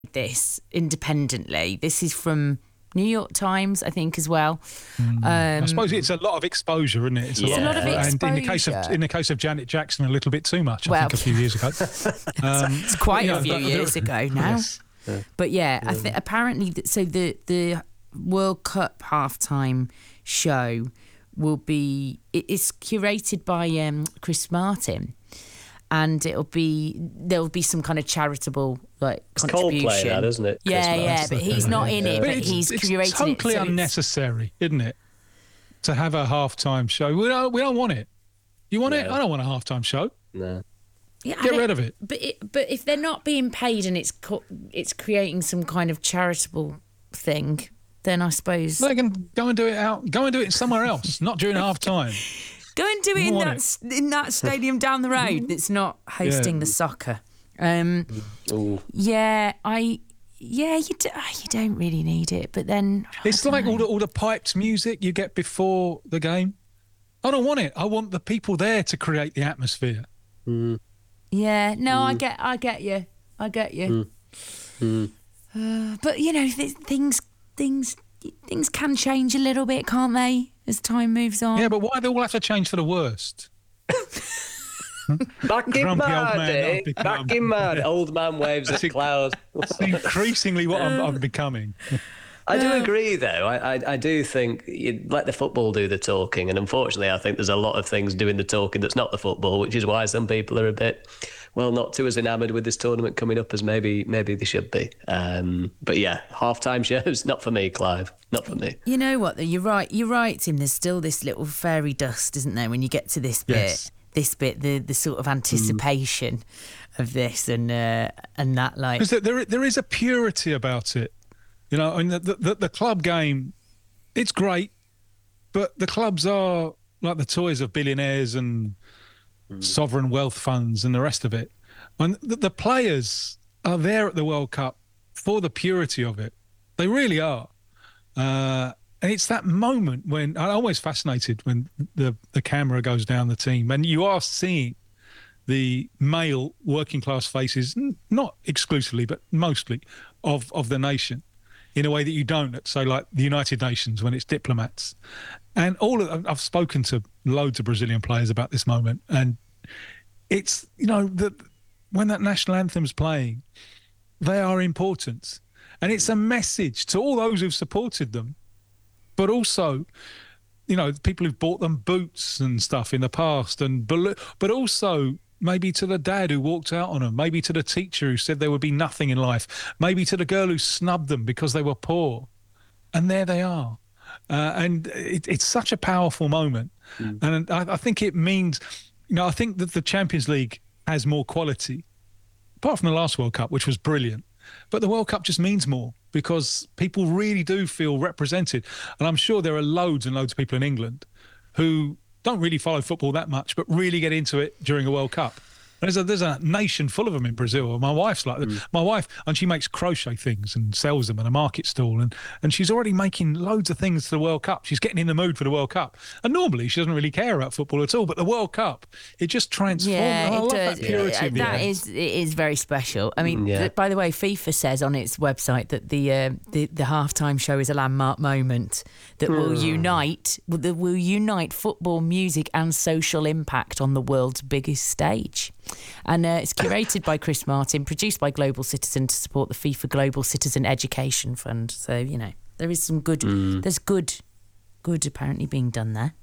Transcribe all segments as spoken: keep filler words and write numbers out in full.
this independently. This is from New York Times, I think, as well. Mm. Um, I suppose it's a lot of exposure, isn't it? It's, yeah. a, lot it's a lot of exposure. And in the case of in the case of Janet Jackson, a little bit too much. I well, think a few years ago. Um, it's quite yeah, a few years ago now. Yes. Yeah. But yeah, yeah. I think apparently, th- so the the World Cup halftime show will be. It, it's curated by um, Chris Martin. And it'll be there'll be some kind of charitable like it's contribution. Coldplay, that isn't it? Yeah, Christmas. yeah, but he's not in it. But, but it's, he's it's curated totally it. Totally so unnecessary, isn't it? To have a halftime show, we don't we don't want it. You want no. it? I don't want a halftime show. No. Yeah, Get rid of it. But it, but if they're not being paid and it's co- it's creating some kind of charitable thing, then I suppose they can go and do it out. Go and do it somewhere else, not during halftime. Go and do it in that it. in that stadium down the road that's not hosting yeah. the soccer. Um, yeah, I yeah you do, you don't really need it, but then it's like know. all the all the piped music you get before the game. I don't want it. I want the people there to create the atmosphere. Mm. Yeah, no, mm. I get I get you, I get you. Mm. Uh, but you know, th- things things things can change a little bit, can't they? As time moves on. Yeah, but why do they all have to change for the worst? Back in my day, back in my day. Old man waves at cloud. That's increasingly what I'm, I'm becoming. I do agree, though. I, I, I do think you let the football do the talking, and unfortunately, I think there's a lot of things doing the talking that's not the football, which is why some people are a bit, well, not too as enamoured with this tournament coming up as maybe maybe they should be. Um, but yeah, halftime shows not for me, Clive. Not for me. You know what? Though you're right. You're right, Tim. There's still this little fairy dust, isn't there? When you get to this bit, yes. this bit, the the sort of anticipation mm. of this and uh, and that, like, because there there is a purity about it. You know, I mean, the, the the club game, it's great, but the clubs are like the toys of billionaires and mm. sovereign wealth funds and the rest of it. And the, the players are there at the World Cup for the purity of it. They really are. Uh, and it's that moment when I'm always fascinated when the, the camera goes down the team and you are seeing the male working class faces, not exclusively, but mostly of, of the nation, in a way that you don't at, say, like the United Nations when it's diplomats. And all of, I've spoken to loads of Brazilian players about this moment, and it's, you know, the, when that national anthem's playing, they are important. And it's a message to all those who've supported them, but also, you know, people who've bought them boots and stuff in the past, and but also maybe to the dad who walked out on them, maybe to the teacher who said there would be nothing in life, maybe to the girl who snubbed them because they were poor. And there they are. Uh, and it, it's such a powerful moment. Mm. And I, I think it means, you know, I think that the Champions League has more quality, apart from the last World Cup, which was brilliant. But the World Cup just means more because people really do feel represented. And I'm sure there are loads and loads of people in England who don't really follow football that much, but really get into it during a World Cup. There's a, there's a nation full of them in Brazil. My wife's like mm. my wife, and she makes crochet things and sells them at a market stall, and, and she's already making loads of things for the World Cup. She's getting in the mood for the World Cup. And normally she doesn't really care about football at all, but the World Cup, it just transforms. Yeah, I it love does. that purity. Yeah, of the that end. is, it is very special. I mean, yeah. th- by the way, FIFA says on its website that the uh, the, the halftime show is a landmark moment that mm. will unite that will unite football, music, and social impact on the world's biggest stage. And uh, it's curated by Chris Martin, produced by Global Citizen to support the FIFA Global Citizen Education Fund. So, you know, there is some good, mm. there's good, good apparently being done there.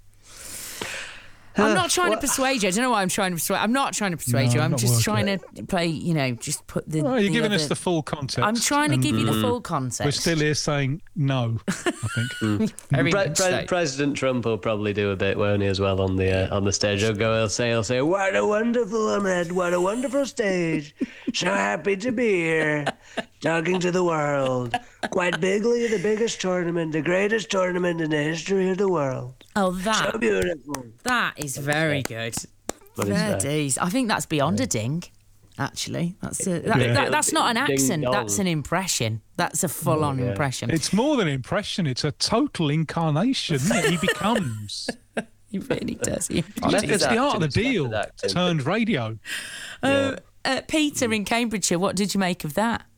I'm not trying to persuade you. I don't know why I'm trying to persuade. I'm not trying to persuade no, you. I'm not just trying it. to play, you know, just put the. Well, you're the giving other... us the full context. I'm trying to give you the full context. We're still here saying no, I think. mm. Very Pre- much Pre- so. President Trump will probably do a bit, won't he, as well on the uh, on the stage? He'll go, he'll say, he'll say, "What a wonderful moment! What a wonderful stage! So happy to be here, talking to the world. Quite bigly, the biggest tournament, the greatest tournament in the history of the world. Oh, that so beautiful. That is very good. Fair days. I think that's beyond yeah. a ding. Actually, that's a, that, yeah. that, that's not an accent. Ding That's an impression. That's a full-on oh, yeah. impression. It's more than impression. It's a total incarnation. Isn't it? He becomes. He really does. He it's it's the art of the deal turned radio. Uh, uh, Peter in Cambridgeshire, what did you make of that?